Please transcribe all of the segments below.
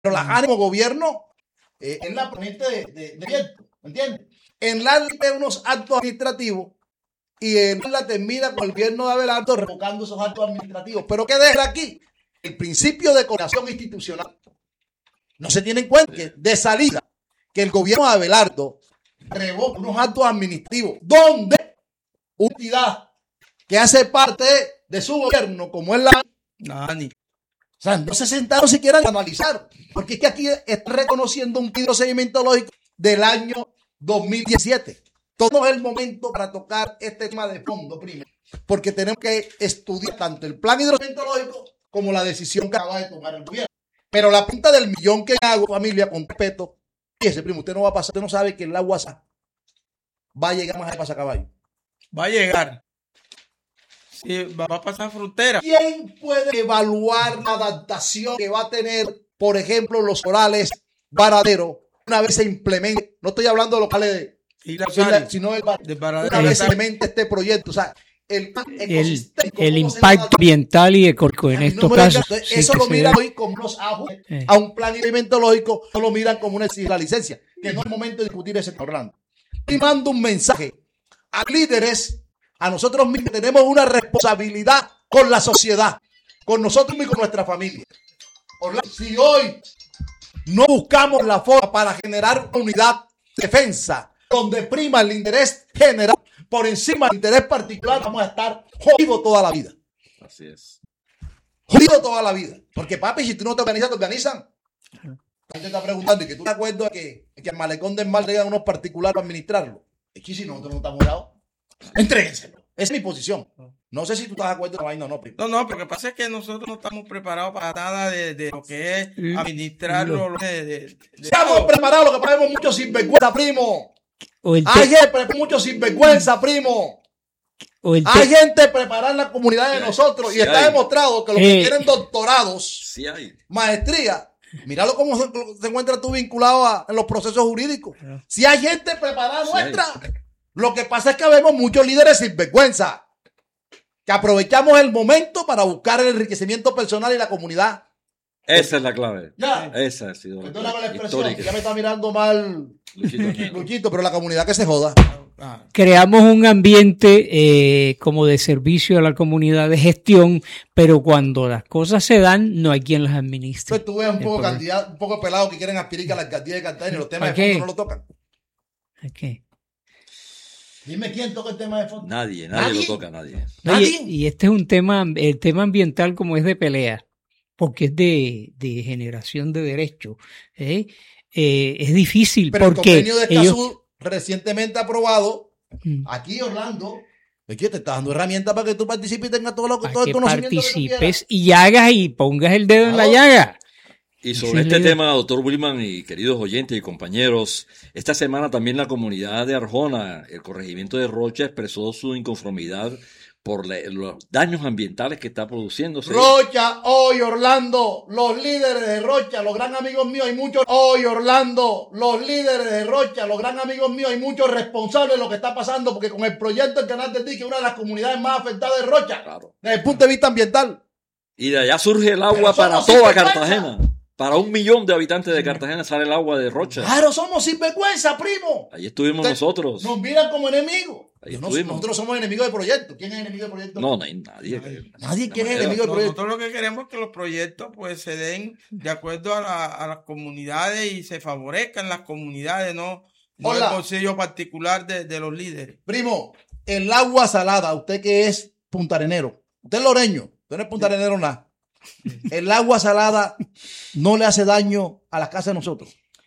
Pero la ánimo gobierno es la ponente de proyecto, ¿me entiendes? En la de unos actos administrativos y en la termina con el gobierno de Abelardo revocando esos actos administrativos. Pero ¿qué deja aquí? El principio de coordinación institucional. No se tiene en cuenta que de salida que el gobierno de Abelardo revoca unos actos administrativos donde una entidad que hace parte de su gobierno, como es la ANI, o sea, no se sentaron siquiera a analizar, porque es que aquí está reconociendo un procedimiento lógico del año 2017. Todo es el momento para tocar este tema de fondo primero, porque tenemos que estudiar tanto el plan hidrogeológico como la decisión que acaba de tomar el gobierno. Pero la punta del millón que hago, familia, con respeto, fíjese, primo, usted no va a pasar, usted no sabe que el agua va a llegar más allá de Pasacaballo. Va a llegar. Sí, va a pasar frontera. ¿Quién puede evaluar la adaptación que va a tener, por ejemplo, los orales Varadero una vez se implemente? No estoy hablando de locales sino del Varadero. Una vez se implemente este proyecto. O sea, el impacto ambiental y económico en estos casos. Eso lo miran hoy como los ajustes a un plan alimentológico, no lo miran como una licencia, que no es el momento de discutir ese Orlando. Y mando un mensaje a líderes. A nosotros mismos tenemos una responsabilidad con la sociedad, con nosotros mismos y con nuestra familia. Si hoy no buscamos la forma para generar una unidad de defensa donde prima el interés general por encima del interés particular, vamos a estar jodidos toda la vida. Así es. Jodidos toda la vida. Porque, papi, si tú no te organizas, te organizan. La gente está preguntando, ¿y que tú te acuerdas que el malecón del mar llegan unos particulares para administrarlo? Es que si nosotros no estamos morados, entréguenselo. Esa es mi posición. No sé si tú estás de acuerdo con la vaina o no, primo. No, pero lo que pasa es que nosotros no estamos preparados para nada de lo que es administrarlo. Estamos preparados, lo que ponemos mucho sinvergüenza, primo. Hay gente mucho sinvergüenza, primo. Hay gente preparada en la comunidad de nosotros y está demostrado que los que tienen doctorados, maestría, míralo cómo se encuentra tú vinculado en los procesos jurídicos. Si hay gente preparada nuestra. Lo que pasa es que vemos muchos líderes sin vergüenza, que aprovechamos el momento para buscar el enriquecimiento personal y la comunidad. Esa es la clave. Ya. Esa ha sido la expresión. Ya me está mirando mal Luchito, pero la comunidad que se joda. Creamos un ambiente como de servicio a la comunidad, de gestión, pero cuando las cosas se dan, no hay quien las administre. Entonces tú ves un poco de pelados que quieren aspirar a la alcaldía de Cartagena y los temas de fondo no lo tocan. ¿Qué? Dime quién toca el tema de fondo. Nadie lo toca, nadie. Y este es un tema, el tema ambiental como es de pelea, porque es de generación de derechos. Es difícil. Pero porque el convenio de Escazú recientemente aprobado, aquí Orlando, es que te está dando herramientas para que tú participes y tengas todo el conocimiento. Participes y hagas y pongas el dedo en la llaga. Y sobre este tema, doctor Wilman y queridos oyentes y compañeros, esta semana también la comunidad de Arjona, el corregimiento de Rocha, expresó su inconformidad por los daños ambientales que está produciéndose. Rocha, hoy Orlando, los líderes de Rocha, los gran amigos míos, hay muchos. Hoy Orlando, los líderes de Rocha, los gran amigos míos, hay muchos responsables de lo que está pasando, porque con el proyecto del canal de Ti, que es una de las comunidades más afectadas de Rocha, desde el punto de vista ambiental. Y de allá surge el agua para toda Cartagena. Para 1 millón de habitantes de Cartagena sale el agua de Rocha. Claro, somos sinvergüenza, primo. Ahí estuvimos nosotros. Nos miran como enemigos. Estuvimos. Nosotros somos enemigos del proyecto. ¿Quién es enemigo del proyecto? No hay nadie. Nadie quiere ser enemigo del proyecto. Nosotros lo que queremos es que los proyectos pues se den de acuerdo a las comunidades y se favorezcan las comunidades, no el bolsillo particular de los líderes. Primo, el agua salada, usted que es puntarenero, usted es loreño, usted no es puntarenero nada. El agua salada no le hace daño a las casas de nosotros.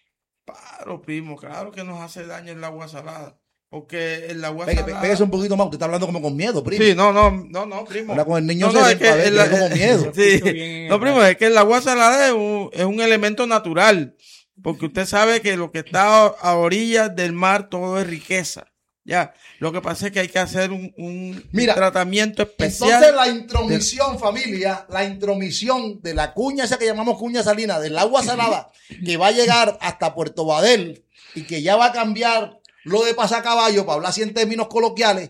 Claro, primo, claro que nos hace daño el agua salada. Porque el agua salada... Pégase un poquito más, usted está hablando como con miedo, primo. Sí, no, primo. Habla con el niño es que como miedo. Sí. No, primo, es que el agua salada es un elemento natural. Porque usted sabe que lo que está a orillas del mar todo es riqueza. Ya, lo que pasa es que hay que hacer un tratamiento especial. Entonces la intromisión, familia, la intromisión de la cuña esa que llamamos cuña salina, del agua salada, que va a llegar hasta Puerto Badel y que ya va a cambiar lo de pasacaballo, para hablar así en términos coloquiales,